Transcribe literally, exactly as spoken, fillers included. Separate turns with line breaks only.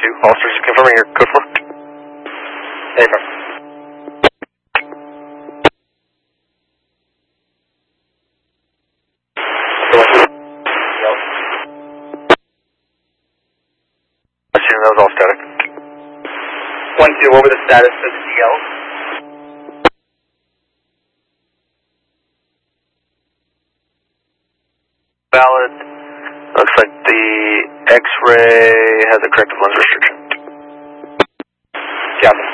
two. Officers confirming your code four. Hey, firm. I assume that was all static.
one two, what were the status of the D Ls?
Valid. Looks like the X-ray has a corrective lens restriction.
Copy.